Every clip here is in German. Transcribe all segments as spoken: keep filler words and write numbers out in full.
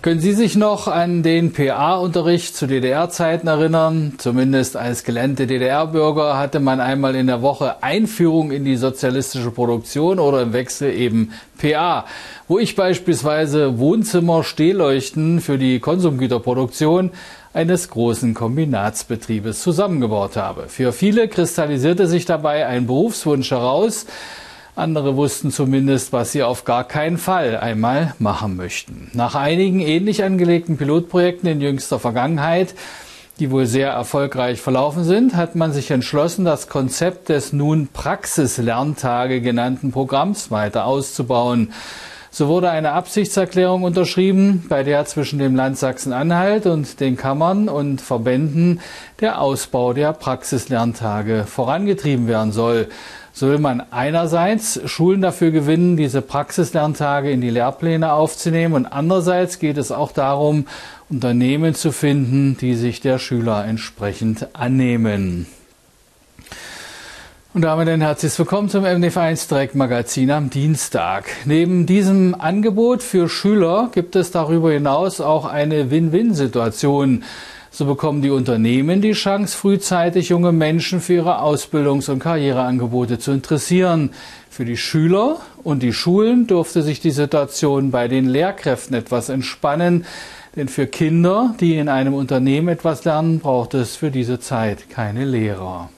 Können Sie sich noch an den P A-Unterricht zu D D R-Zeiten erinnern? Zumindest als gelernte D D R-Bürger hatte man einmal in der Woche Einführung in die sozialistische Produktion oder im Wechsel eben P A, wo ich beispielsweise Wohnzimmer-Stehleuchten für die Konsumgüterproduktion eines großen Kombinatsbetriebes zusammengebaut habe. Für viele kristallisierte sich dabei ein Berufswunsch heraus. Andere wussten zumindest, was sie auf gar keinen Fall einmal machen möchten. Nach einigen ähnlich angelegten Pilotprojekten in jüngster Vergangenheit, die wohl sehr erfolgreich verlaufen sind, hat man sich entschlossen, das Konzept des nun Praxislerntage genannten Programms weiter auszubauen. So wurde eine Absichtserklärung unterschrieben, bei der zwischen dem Land Sachsen-Anhalt und den Kammern und Verbänden der Ausbau der Praxislerntage vorangetrieben werden soll. So will man einerseits Schulen dafür gewinnen, diese Praxislerntage in die Lehrpläne aufzunehmen, und andererseits geht es auch darum, Unternehmen zu finden, die sich der Schüler entsprechend annehmen. Und damit ein herzliches Willkommen zum M D V eins Direktmagazin am Dienstag. Neben diesem Angebot für Schüler gibt es darüber hinaus auch eine Win-Win-Situation. So bekommen die Unternehmen die Chance, frühzeitig junge Menschen für ihre Ausbildungs- und Karriereangebote zu interessieren. Für die Schüler und die Schulen dürfte sich die Situation bei den Lehrkräften etwas entspannen. Denn für Kinder, die in einem Unternehmen etwas lernen, braucht es für diese Zeit keine Lehrer.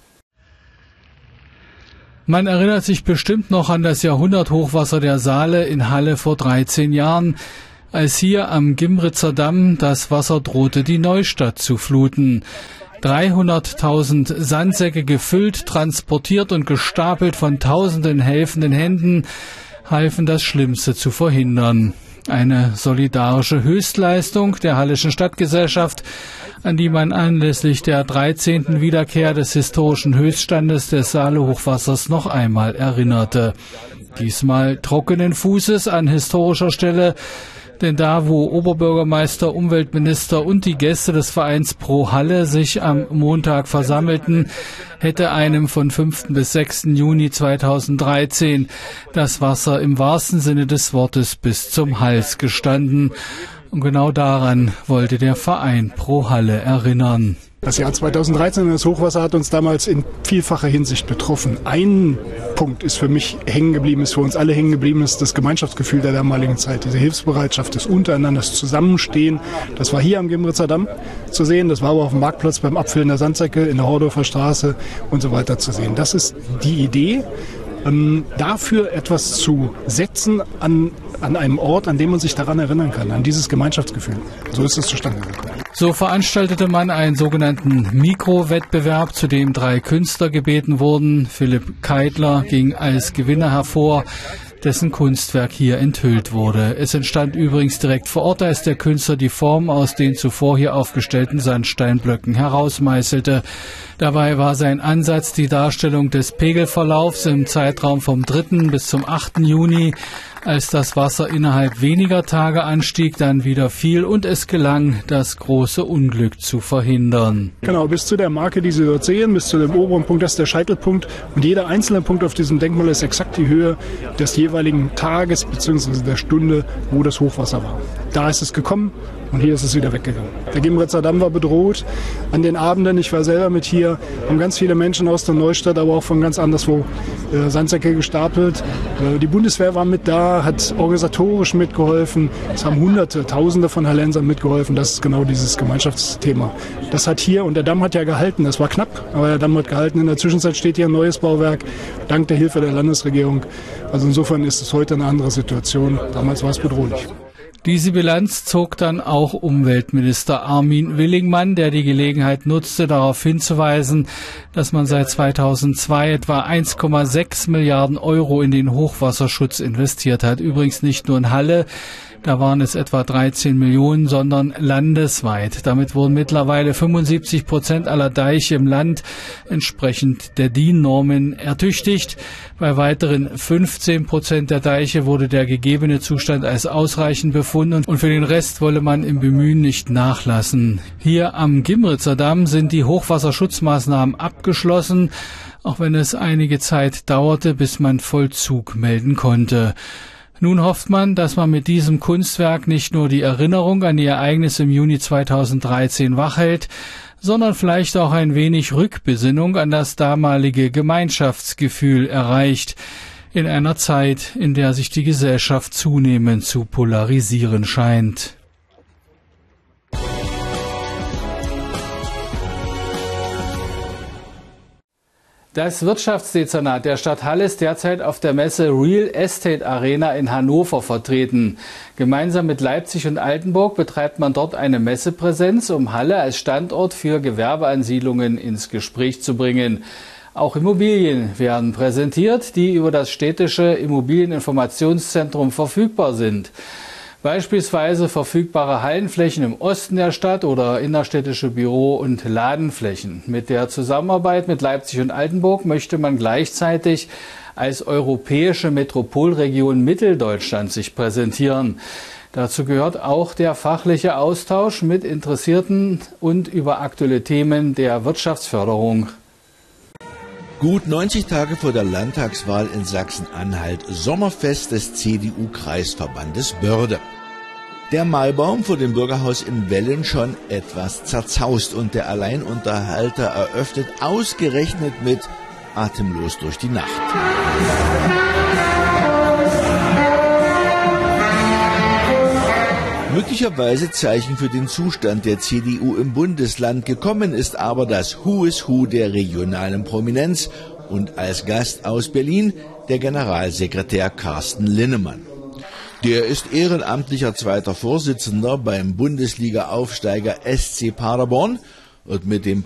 Man erinnert sich bestimmt noch an das Jahrhunderthochwasser der Saale in Halle vor dreizehn Jahren. Als hier am Gimritzer Damm das Wasser drohte, die Neustadt zu fluten. dreihunderttausend Sandsäcke gefüllt, transportiert und gestapelt von tausenden helfenden Händen halfen, das Schlimmste zu verhindern. Eine solidarische Höchstleistung der Hallischen Stadtgesellschaft, an die man anlässlich der dreizehnten Wiederkehr des historischen Höchststandes des Saale-Hochwassers noch einmal erinnerte. Diesmal trockenen Fußes an historischer Stelle, denn da, wo Oberbürgermeister, Umweltminister und die Gäste des Vereins Pro Halle sich am Montag versammelten, hätte einem von fünften bis sechsten Juni zweitausenddreizehn das Wasser im wahrsten Sinne des Wortes bis zum Hals gestanden. Und genau daran wollte der Verein Pro Halle erinnern. Das Jahr zweitausenddreizehn, das Hochwasser, hat uns damals in vielfacher Hinsicht betroffen. Ein Punkt ist für mich hängen geblieben, ist für uns alle hängen geblieben, ist das Gemeinschaftsgefühl der damaligen Zeit. Diese Hilfsbereitschaft, das Untereinander, das Zusammenstehen. Das war hier am Gimritzer Damm zu sehen, das war aber auf dem Marktplatz beim Abfüllen der Sandsäcke, in der Hordorfer Straße und so weiter zu sehen. Das ist die Idee. Ähm, dafür etwas zu setzen an, an einem Ort, an dem man sich daran erinnern kann, an dieses Gemeinschaftsgefühl. So ist es zustande gekommen. So veranstaltete man einen sogenannten Mikrowettbewerb, zu dem drei Künstler gebeten wurden. Philipp Keitler ging als Gewinner hervor, dessen Kunstwerk hier enthüllt wurde. Es entstand übrigens direkt vor Ort, als der Künstler die Form aus den zuvor hier aufgestellten Sandsteinblöcken herausmeißelte. Dabei war sein Ansatz die Darstellung des Pegelverlaufs im Zeitraum vom dritten bis zum achten Juni, als das Wasser innerhalb weniger Tage anstieg, dann wieder fiel und es gelang, das große Unglück zu verhindern. Genau, bis zu der Marke, die Sie dort sehen, bis zu dem oberen Punkt, das ist der Scheitelpunkt. Und jeder einzelne Punkt auf diesem Denkmal ist exakt die Höhe des jeweiligen Tages bzw. der Stunde, wo das Hochwasser war. Da ist es gekommen und hier ist es wieder weggegangen. Der Gimritzer Damm war bedroht. An den Abenden, ich war selber mit hier, haben ganz viele Menschen aus der Neustadt, aber auch von ganz anderswo äh, Sandsäcke gestapelt. Äh, die Bundeswehr war mit da, hat organisatorisch mitgeholfen. Es haben Hunderte, Tausende von Hallensern mitgeholfen. Das ist genau dieses Gemeinschaftsthema. Das hat hier, und der Damm hat ja gehalten, das war knapp, aber der Damm hat gehalten. In der Zwischenzeit steht hier ein neues Bauwerk, dank der Hilfe der Landesregierung. Also insofern ist es heute eine andere Situation. Damals war es bedrohlich. Diese Bilanz zog dann auch Umweltminister Armin Willingmann, der die Gelegenheit nutzte, darauf hinzuweisen, dass man seit zweitausendzwei etwa eins Komma sechs Milliarden Euro in den Hochwasserschutz investiert hat. Übrigens nicht nur in Halle, da waren es etwa dreizehn Millionen, sondern landesweit. Damit wurden mittlerweile fünfundsiebzig Prozent aller Deiche im Land entsprechend der D I N-Normen ertüchtigt. Bei weiteren fünfzehn Prozent der Deiche wurde der gegebene Zustand als ausreichend befunden und für den Rest wolle man im Bemühen nicht nachlassen. Hier am Gimritzer Damm sind die Hochwasserschutzmaßnahmen abgeschlossen, auch wenn es einige Zeit dauerte, bis man Vollzug melden konnte. Nun hofft man, dass man mit diesem Kunstwerk nicht nur die Erinnerung an die Ereignisse im Juni zweitausenddreizehn wachhält, sondern vielleicht auch ein wenig Rückbesinnung an das damalige Gemeinschaftsgefühl erreicht, in einer Zeit, in der sich die Gesellschaft zunehmend zu polarisieren scheint. Das Wirtschaftsdezernat der Stadt Halle ist derzeit auf der Messe Real Estate Arena in Hannover vertreten. Gemeinsam mit Leipzig und Altenburg betreibt man dort eine Messepräsenz, um Halle als Standort für Gewerbeansiedlungen ins Gespräch zu bringen. Auch Immobilien werden präsentiert, die über das städtische Immobilieninformationszentrum verfügbar sind. Beispielsweise verfügbare Hallenflächen im Osten der Stadt oder innerstädtische Büro- und Ladenflächen. Mit der Zusammenarbeit mit Leipzig und Altenburg möchte man gleichzeitig als europäische Metropolregion Mitteldeutschland sich präsentieren. Dazu gehört auch der fachliche Austausch mit Interessierten und über aktuelle Themen der Wirtschaftsförderung. Gut neunzig Tage vor der Landtagswahl in Sachsen-Anhalt, Sommerfest des C D U-Kreisverbandes Börde. Der Mahlbaum vor dem Bürgerhaus in Wellen schon etwas zerzaust und der Alleinunterhalter eröffnet ausgerechnet mit Atemlos durch die Nacht. Möglicherweise Zeichen für den Zustand der C D U im Bundesland. Gekommen ist aber das Who is Who der regionalen Prominenz und als Gast aus Berlin der Generalsekretär Carsten Linnemann. Der ist ehrenamtlicher zweiter Vorsitzender beim Bundesliga-Aufsteiger S C Paderborn und mit dem